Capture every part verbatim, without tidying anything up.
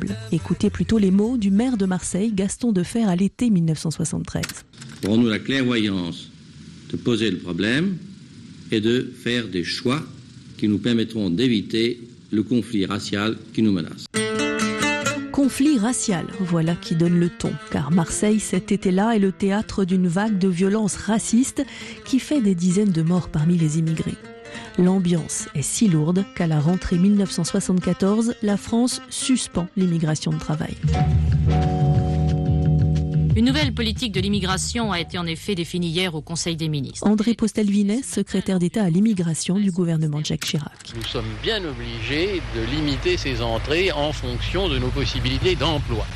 immuable. Écoutez plutôt les mots du maire de Marseille, Gaston Defferre, à l'été mille neuf cent soixante-treize. Aurons-nous la clairvoyance de poser le problème et de faire des choix qui nous permettront d'éviter le conflit racial qui nous menace. Conflit racial, voilà qui donne le ton, car Marseille cet été-là est le théâtre d'une vague de violences racistes qui fait des dizaines de morts parmi les immigrés. L'ambiance est si lourde qu'à la rentrée mille neuf cent soixante-quatorze, la France suspend l'immigration de travail. Une nouvelle politique de l'immigration a été en effet définie hier au Conseil des ministres. André Postel-Vinet, secrétaire d'État à l'immigration du gouvernement de Jacques Chirac. Nous sommes bien obligés de limiter ces entrées en fonction de nos possibilités d'emploi.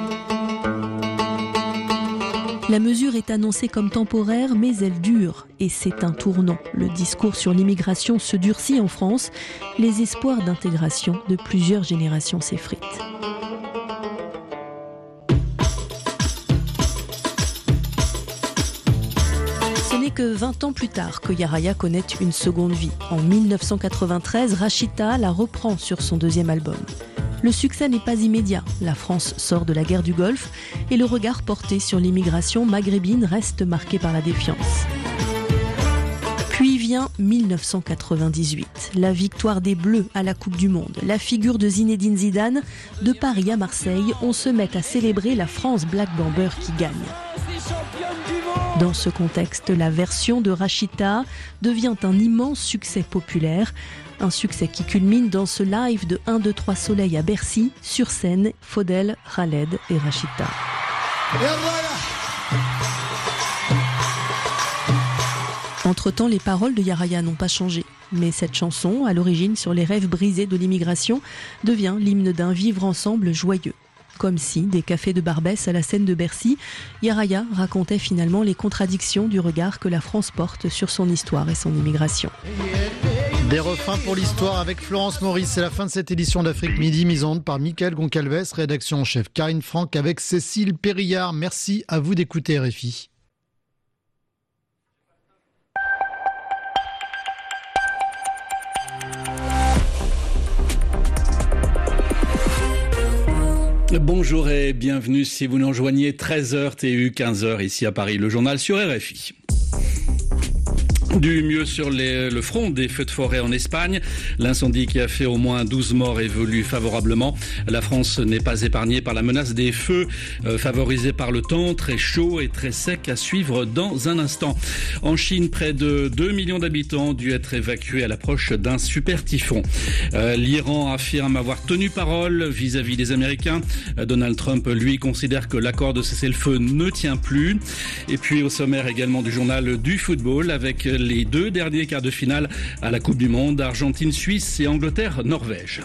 La mesure est annoncée comme temporaire, mais elle dure. Et c'est un tournant. Le discours sur l'immigration se durcit en France. Les espoirs d'intégration de plusieurs générations s'effritent. Ce n'est que vingt ans plus tard que Yaraya connaît une seconde vie. En mille neuf cent quatre-vingt-treize, Rachita la reprend sur son deuxième album. Le succès n'est pas immédiat. La France sort de la guerre du Golfe et le regard porté sur l'immigration maghrébine reste marqué par la défiance. Puis vient mille neuf cent quatre-vingt-dix-huit, la victoire des Bleus à la Coupe du Monde, la figure de Zinedine Zidane. De Paris à Marseille, on se met à célébrer la France Black Bomber qui gagne. Dans ce contexte, la version de Rachita devient un immense succès populaire. Un succès qui culmine dans ce live de un, deux, trois Soleil à Bercy, sur scène, Faudel, Khaled et Rachita. Entre-temps, les paroles de Yaraya n'ont pas changé. Mais cette chanson, à l'origine sur les rêves brisés de l'immigration, devient l'hymne d'un vivre ensemble joyeux. Comme si, des cafés de Barbès à la scène de Bercy, Yaraya racontait finalement les contradictions du regard que la France porte sur son histoire et son immigration. Des refrains pour l'histoire avec Florence Maurice. C'est la fin de cette édition d'Afrique Midi, mise en onde par Mickaël Goncalves, rédaction en chef Karine Franck avec Cécile Périllard. Merci à vous d'écouter R F I. Bonjour et bienvenue si vous nous rejoignez, treize heures T U, quinze heures ici à Paris, le journal sur R F I. Du mieux sur les, le front des feux de forêt en Espagne. L'incendie qui a fait au moins douze morts évolue favorablement. La France n'est pas épargnée par la menace des feux, euh, favorisée par le temps très chaud et très sec à suivre dans un instant. En Chine, près de deux millions d'habitants ont dû être évacués à l'approche d'un super typhon. Euh, L'Iran affirme avoir tenu parole vis-à-vis des Américains. Euh, Donald Trump, lui, considère que l'accord de cessez-le-feu ne tient plus. Et puis au sommaire également du journal du football avec les deux derniers quarts de finale à la Coupe du Monde, Argentine-Suisse et Angleterre-Norvège.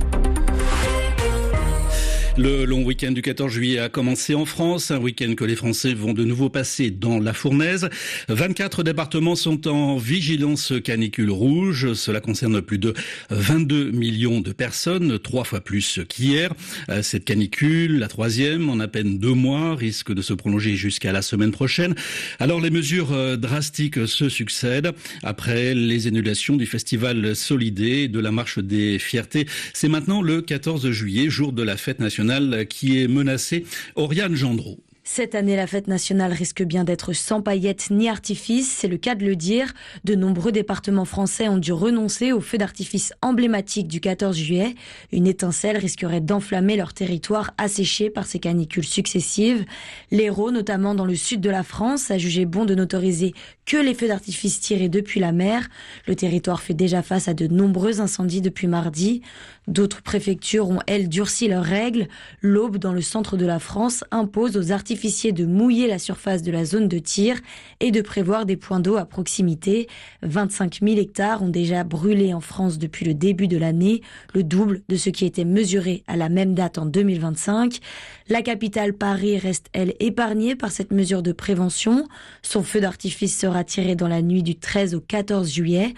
Le long week-end du quatorze juillet a commencé en France, un week-end que les Français vont de nouveau passer dans la fournaise. vingt-quatre départements sont en vigilance canicule rouge. Cela concerne plus de vingt-deux millions de personnes, trois fois plus qu'hier. Cette canicule, la troisième, en à peine deux mois, risque de se prolonger jusqu'à la semaine prochaine. Alors les mesures drastiques se succèdent. Après les annulations du festival Solidé et de la marche des fiertés, c'est maintenant le quatorze juillet, jour de la fête nationale, qui est menacée. Oriane Gendreau. Cette année, la fête nationale risque bien d'être sans paillettes ni artifices, c'est le cas de le dire. De nombreux départements français ont dû renoncer au feu d'artifice emblématique du quatorze juillet. Une étincelle risquerait d'enflammer leur territoire asséché par ces canicules successives. L'Hérault, notamment dans le sud de la France, a jugé bon de n'autoriser que les feux d'artifice tirés depuis la mer. Le territoire fait déjà face à de nombreux incendies depuis mardi. D'autres préfectures ont, elles, durci leurs règles. L'Aube, dans le centre de la France, impose aux artificiers de mouiller la surface de la zone de tir et de prévoir des points d'eau à proximité. vingt-cinq mille hectares ont déjà brûlé en France depuis le début de l'année, le double de ce qui était mesuré à la même date en deux mille vingt-cinq. La capitale Paris reste, elle, épargnée par cette mesure de prévention. Son feu d'artifice sera tiré dans la nuit du treize au quatorze juillet.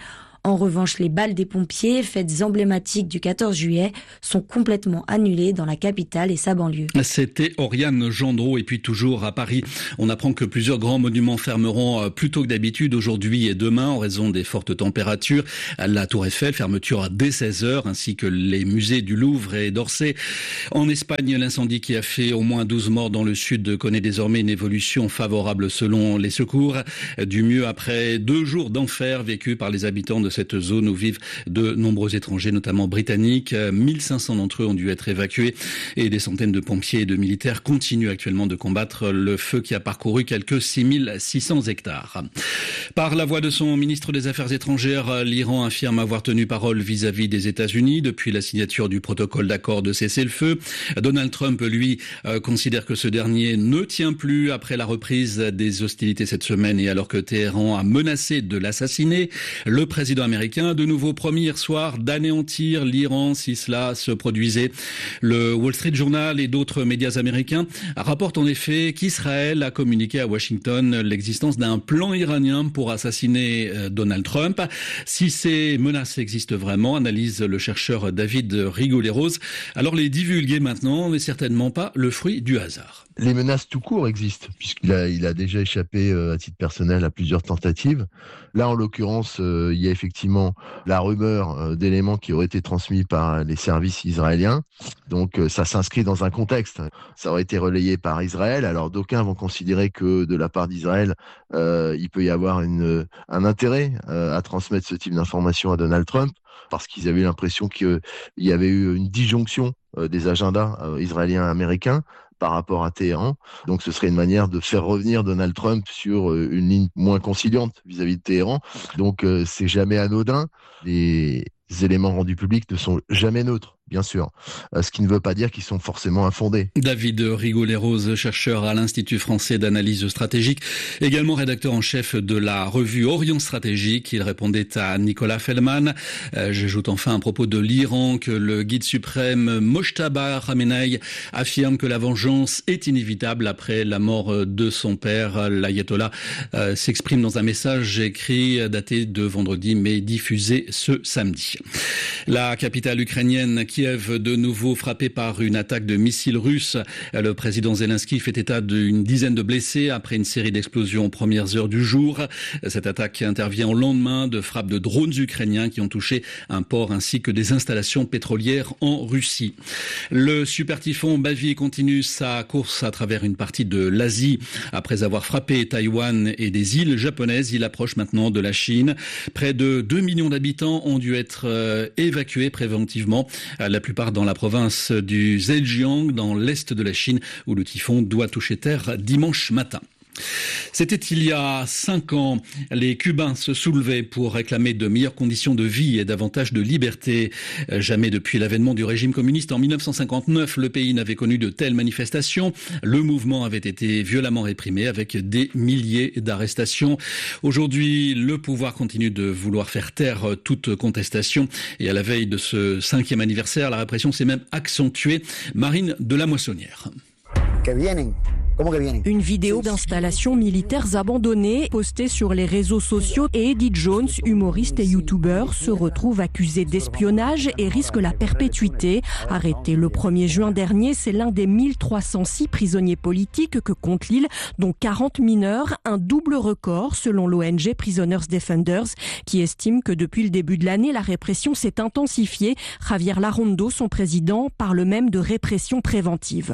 En revanche, les balles des pompiers, fêtes emblématiques du quatorze juillet, sont complètement annulées dans la capitale et sa banlieue. C'était Oriane Gendreau. Et puis toujours à Paris, on apprend que plusieurs grands monuments fermeront plus tôt que d'habitude aujourd'hui et demain en raison des fortes températures. La Tour Eiffel, fermeture dès seize heures, ainsi que les musées du Louvre et d'Orsay. En Espagne, l'incendie qui a fait au moins douze morts dans le sud connaît désormais une évolution favorable selon les secours. Du mieux après deux jours d'enfer vécus par les habitants de cette zone où vivent de nombreux étrangers, notamment britanniques. mille cinq cents d'entre eux ont dû être évacués et des centaines de pompiers et de militaires continuent actuellement de combattre le feu qui a parcouru quelques six mille six cents hectares. Par la voix de son ministre des Affaires étrangères, l'Iran affirme avoir tenu parole vis-à-vis des États-Unis depuis la signature du protocole d'accord de cessez-le-feu. Donald Trump, lui, euh, considère que ce dernier ne tient plus après la reprise des hostilités cette semaine et alors que Téhéran a menacé de l'assassiner. Le président américain a de nouveau promis hier soir d'anéantir l'Iran si cela se produisait. Le Wall Street Journal et d'autres médias américains rapportent en effet qu'Israël a communiqué à Washington l'existence d'un plan iranien pour assassiner Donald Trump. Si ces menaces existent vraiment, analyse le chercheur David Rigoleros, alors les divulguer maintenant n'est certainement pas le fruit du hasard. Les menaces tout court existent, puisqu'il a, il a déjà échappé euh, à titre personnel à plusieurs tentatives. Là, en l'occurrence, euh, il y a effectivement la rumeur euh, d'éléments qui auraient été transmis par les services israéliens. Donc, euh, ça s'inscrit dans un contexte. Ça aurait été relayé par Israël. Alors, d'aucuns vont considérer que de la part d'Israël, euh, il peut y avoir une, un intérêt euh, à transmettre ce type d'informations à Donald Trump, parce qu'ils avaient l'impression qu'il y avait eu une disjonction euh, des agendas euh, israéliens et américains par rapport à Téhéran. Donc ce serait une manière de faire revenir Donald Trump sur une ligne moins conciliante vis-à-vis de Téhéran. Donc euh, c'est jamais anodin. Les éléments rendus publics ne sont jamais neutres, bien sûr. Euh, ce qui ne veut pas dire qu'ils sont forcément infondés. David Rigoleros, chercheur à l'Institut français d'analyse stratégique, également rédacteur en chef de la revue Orion Stratégique. Il répondait à Nicolas Fellman. Euh, j'ajoute enfin à propos de l'Iran que le guide suprême Mojtaba Khamenei affirme que la vengeance est inévitable après la mort de son père. L'ayatollah euh, s'exprime dans un message écrit daté de vendredi mais diffusé ce samedi. La capitale ukrainienne, Kiev, de nouveau frappée par une attaque de missiles russes. Le président Zelensky fait état d'une dizaine de blessés après une série d'explosions aux premières heures du jour. Cette attaque intervient au lendemain de frappes de drones ukrainiens qui ont touché un port ainsi que des installations pétrolières en Russie. Le super typhon Bavi continue sa course à travers une partie de l'Asie. Après avoir frappé Taïwan et des îles japonaises, il approche maintenant de la Chine. Près de deux millions d'habitants ont dû être euh, évacués préventivement, la plupart dans la province du Zhejiang, dans l'est de la Chine, où le typhon doit toucher terre dimanche matin. C'était il y a cinq ans. Les Cubains se soulevaient pour réclamer de meilleures conditions de vie et davantage de liberté. Jamais depuis l'avènement du régime communiste en mille neuf cent cinquante-neuf, le pays n'avait connu de telles manifestations. Le mouvement avait été violemment réprimé avec des milliers d'arrestations. Aujourd'hui, le pouvoir continue de vouloir faire taire toute contestation. Et à la veille de ce cinquième anniversaire, la répression s'est même accentuée. Marine de la Moissonnière. Une vidéo d'installations militaires abandonnées postée sur les réseaux sociaux et Eddie Jones, humoriste et youtubeur, se retrouve accusé d'espionnage et risque la perpétuité. Arrêté le premier juin dernier, c'est l'un des mille trois cent six prisonniers politiques que compte l'île, dont quarante mineurs, un double record selon l'O N G Prisoners Defenders, qui estime que depuis le début de l'année, la répression s'est intensifiée. Javier Larrondo, son président, parle même de répression préventive.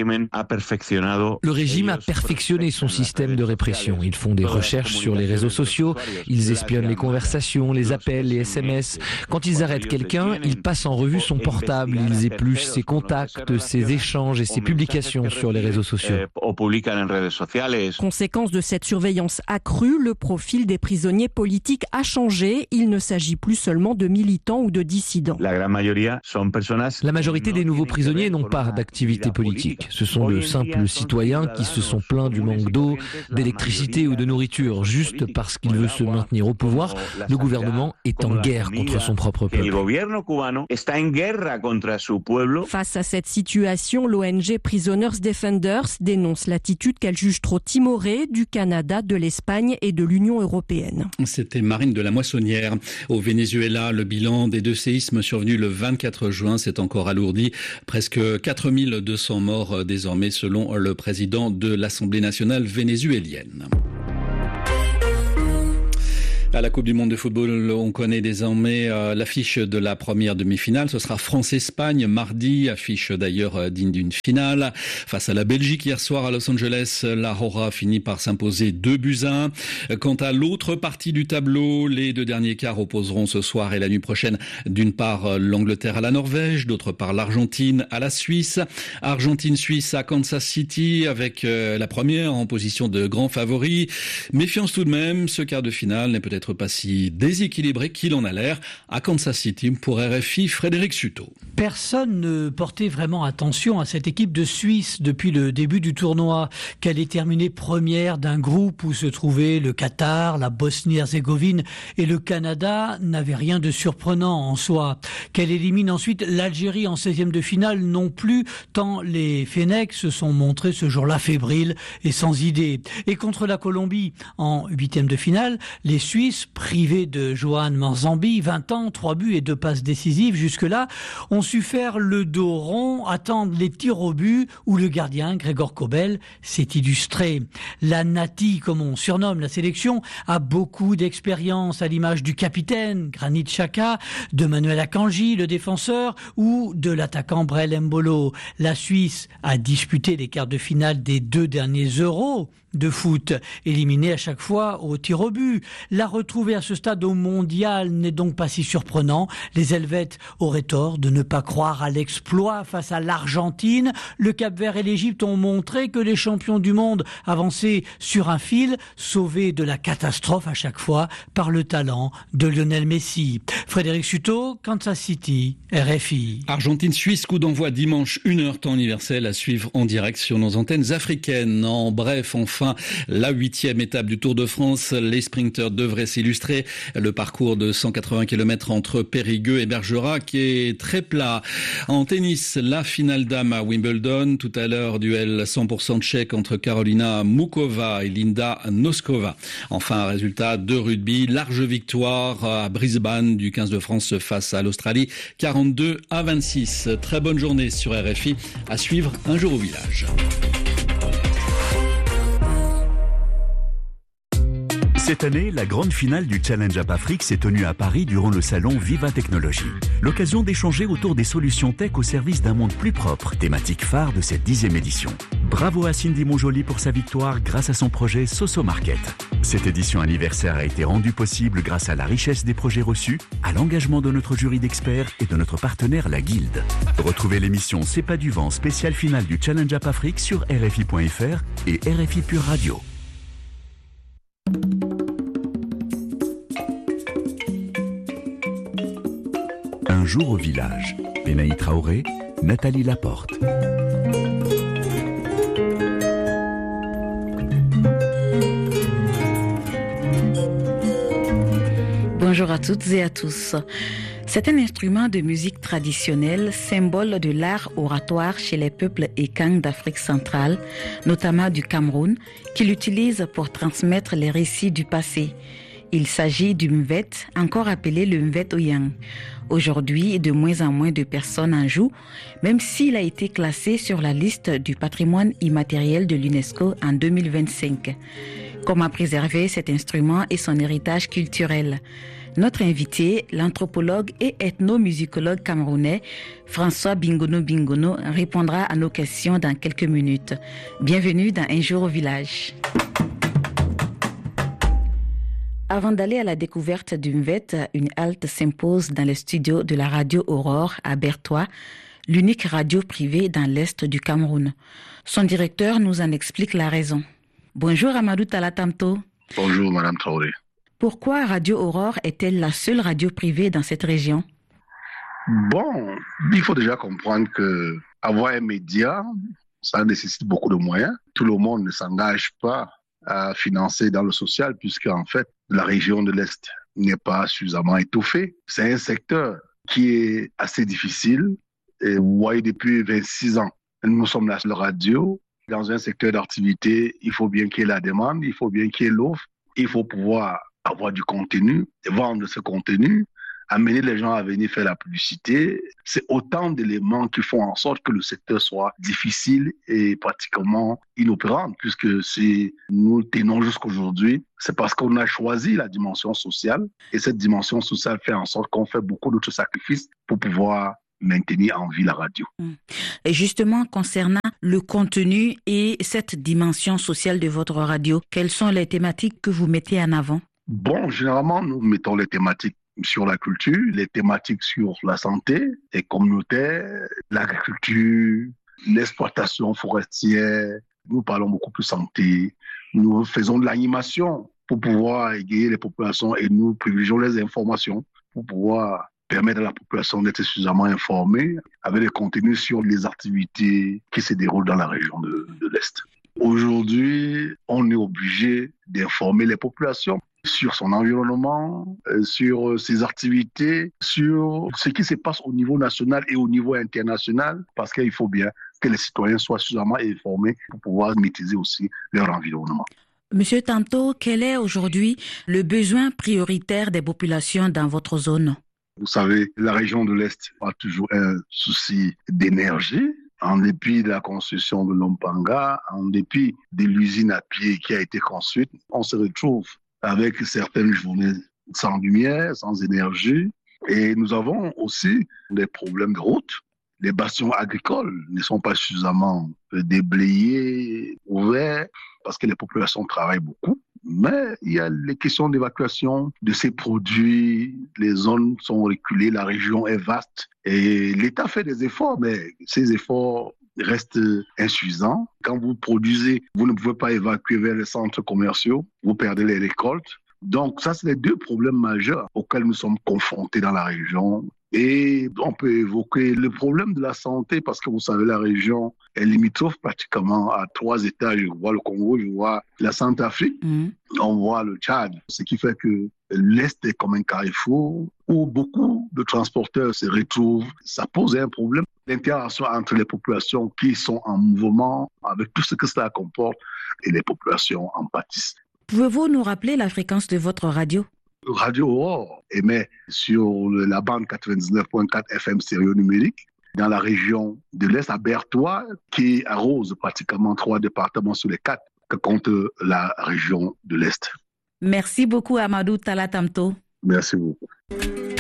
Le régime a perfectionné son système de répression. Ils font des recherches sur les réseaux sociaux, ils espionnent les conversations, les appels, les S M S. Quand ils arrêtent quelqu'un, ils passent en revue son portable, ils épluchent ses contacts, ses échanges et ses publications sur les réseaux sociaux. Conséquence de cette surveillance accrue, le profil des prisonniers politiques a changé. Il ne s'agit plus seulement de militants ou de dissidents. La majorité des nouveaux prisonniers n'ont pas d'activité politique. Ce sont de simples citoyens citoyens qui se sont plaints du manque d'eau, d'électricité ou de nourriture. Juste parce qu'il veut se maintenir au pouvoir, le gouvernement est en guerre contre son propre peuple. Face à cette situation, l'O N G Prisoners Defenders dénonce l'attitude qu'elle juge trop timorée du Canada, de l'Espagne et de l'Union européenne. C'était Marine de la Moissonnière. Au Venezuela, le bilan des deux séismes survenus le vingt-quatre juin s'est encore alourdi. Presque quatre mille deux cents morts désormais selon le président de l'Assemblée nationale vénézuélienne. À la Coupe du Monde de football, on connaît désormais euh, l'affiche de la première demi-finale. Ce sera France-Espagne mardi, affiche d'ailleurs euh, digne d'une finale. Face à la Belgique hier soir à Los Angeles, la Roja finit par s'imposer deux buts à un. Quant à l'autre partie du tableau, les deux derniers quarts opposeront ce soir et la nuit prochaine d'une part l'Angleterre à la Norvège, d'autre part l'Argentine à la Suisse. Argentine-Suisse à Kansas City avec euh, la première en position de grand favori. Méfiance tout de même, ce quart de finale n'est peut-être pas si déséquilibré qu'il en a l'air. À Kansas City, pour R F I, Frédéric Suto. Personne ne portait vraiment attention à cette équipe de Suisse depuis le début du tournoi, qu'elle ait terminé première d'un groupe où se trouvaient le Qatar, la Bosnie-Herzégovine et le Canada n'avait rien de surprenant en soi. Qu'elle élimine ensuite l'Algérie en seizième de finale non plus, tant les Fennecs se sont montrés ce jour-là fébriles et sans idée. Et contre la Colombie, en huitième de finale, les Suisses, privés de Johan Manzambi, vingt ans, trois buts et deux passes décisives jusque-là, ont su faire le dos rond, attendre les tirs au but où le gardien, Grégor Kobel, s'est illustré. La Nati, comme on surnomme la sélection, a beaucoup d'expérience à l'image du capitaine, Granit Xhaka, de Manuel Akanji, le défenseur, ou de l'attaquant Brel Embolo. La Suisse a disputé les quarts de finale des deux derniers Euros de foot, éliminé à chaque fois au tir au but. La retrouver à ce stade au mondial n'est donc pas si surprenant. Les Helvètes auraient tort de ne pas croire à l'exploit face à l'Argentine. Le Cap-Vert et l'Égypte ont montré que les champions du monde avançaient sur un fil, sauvés de la catastrophe à chaque fois par le talent de Lionel Messi. Frédéric Suto, Kansas City, R F I. Argentine-Suisse, coup d'envoi dimanche, une heure temps universel à suivre en direct sur nos antennes africaines. En bref, enfin, la huitième étape du Tour de France, les sprinteurs devraient s'illustrer. Le parcours de cent quatre-vingts kilomètres entre Périgueux et Bergerac est très plat. En tennis, la finale dame à Wimbledon. Tout à l'heure, duel cent pour cent tchèque entre Karolina Mukova et Linda Noskova. Enfin, résultat de rugby, large victoire à Brisbane du quinze de France face à l'Australie, quarante-deux à vingt-six. Très bonne journée sur R F I. À suivre, Un jour au village. Cette année, la grande finale du Challenge App Afrique s'est tenue à Paris durant le salon Viva Technologie. L'occasion d'échanger autour des solutions tech au service d'un monde plus propre, thématique phare de cette dixième édition. Bravo à Cindy Monjoli pour sa victoire grâce à son projet Soso Market. Cette édition anniversaire a été rendue possible grâce à la richesse des projets reçus, à l'engagement de notre jury d'experts et de notre partenaire la Guilde. Retrouvez l'émission C'est pas du vent spéciale finale du Challenge App Afrique sur R F I point F R et R F I Pure Radio. Un jour au village. Benaï Traoré, Nathalie Laporte. Bonjour à toutes et à tous. C'est un instrument de musique traditionnelle, symbole de l'art oratoire chez les peuples Ekang d'Afrique centrale, notamment du Cameroun, qui l'utilise pour transmettre les récits du passé. Il s'agit du mvet, encore appelé le mvet oyang. Aujourd'hui, de moins en moins de personnes en jouent, même s'il a été classé sur la liste du patrimoine immatériel de l'UNESCO en deux mille vingt-cinq. Comment préserver cet instrument et son héritage culturel? Notre invité, l'anthropologue et ethnomusicologue camerounais François Bingono Bingono, répondra à nos questions dans quelques minutes. Bienvenue dans Un jour au village. Avant d'aller à la découverte du mvet, une halte s'impose dans les studios de la radio Aurore à Bertois, l'unique radio privée dans l'est du Cameroun. Son directeur nous en explique la raison. Bonjour Amadou Talatamto. Bonjour Madame Traoré. Pourquoi Radio Aurore est-elle la seule radio privée dans cette région? Bon, il faut déjà comprendre que avoir un média, Ça nécessite beaucoup de moyens. Tout le monde ne s'engage pas à financer dans le social, puisque en fait, la région de l'Est n'est pas suffisamment étoffée. C'est un secteur qui est assez difficile. Et vous voyez, depuis vingt-six ans, nous sommes la seule radio. Dans un secteur d'activité, il faut bien qu'il y ait la demande, il faut bien qu'il y ait l'offre, il faut pouvoir avoir du contenu, vendre ce contenu, amener les gens à venir faire la publicité. C'est autant d'éléments qui font en sorte que le secteur soit difficile et pratiquement inopérant, puisque si nous tenons jusqu'aujourd'hui, c'est parce qu'on a choisi la dimension sociale, et cette dimension sociale fait en sorte qu'on fait beaucoup d'autres sacrifices pour pouvoir maintenir en vie la radio. Et justement, concernant le contenu et cette dimension sociale de votre radio, quelles sont les thématiques que vous mettez en avant? Bon, généralement, nous mettons les thématiques sur la culture, les thématiques sur la santé et communautaire, l'agriculture, l'exploitation forestière. Nous parlons beaucoup plus santé. Nous faisons de l'animation pour pouvoir égayer les populations et nous privilégions les informations pour pouvoir permettre à la population d'être suffisamment informée avec des contenus sur les activités qui se déroulent dans la région de, de l'Est. Aujourd'hui, on est obligé d'informer les populations sur son environnement, sur ses activités, sur ce qui se passe au niveau national et au niveau international, parce qu'il faut bien que les citoyens soient suffisamment informés pour pouvoir maîtriser aussi leur environnement. Monsieur Tanto, quel est aujourd'hui le besoin prioritaire des populations dans votre zone? Vous savez, la région de l'Est a toujours un souci d'énergie. En dépit de la construction de l'Ompanga, en dépit de l'usine à pied qui a été construite, on se retrouve avec certaines journées sans lumière, sans énergie. Et nous avons aussi des problèmes de route. Les bastions agricoles ne sont pas suffisamment déblayés, ouverts, parce que les populations travaillent beaucoup. Mais il y a les questions d'évacuation de ces produits. Les zones sont reculées, la région est vaste. Et l'État fait des efforts, mais ces efforts restent insuffisants. Quand vous produisez, vous ne pouvez pas évacuer vers les centres commerciaux, vous perdez les récoltes. Donc ça, c'est les deux problèmes majeurs auxquels nous sommes confrontés dans la région. Et on peut évoquer le problème de la santé parce que vous savez, la région est limitrophe pratiquement à trois États. Je vois le Congo, je vois la Centrafrique, mmh. on voit le Tchad. Ce qui fait que l'Est est comme un carrefour où beaucoup de transporteurs se retrouvent. Ça pose un problème. L'interaction entre les populations qui sont en mouvement avec tout ce que cela comporte et les populations en pâtissent. Pouvez-vous nous rappeler la fréquence de votre radio? Radio Aurore émet sur la bande quatre-vingt-dix-neuf virgule quatre F M stéréo numérique dans la région de l'Est à Berthois, qui arrose pratiquement trois départements sur les quatre que compte la région de l'Est. Merci beaucoup Amadou Tala Tamto. Merci beaucoup.